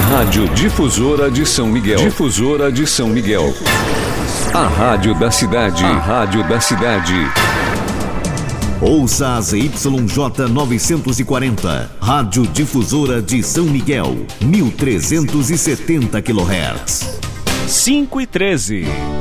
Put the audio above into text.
Rádio Difusora de São Miguel. Difusora de São Miguel. A rádio da cidade. A rádio da cidade. Ouça a ZYJ 940, Rádio Difusora de São Miguel, 1370 kHz. 5:13.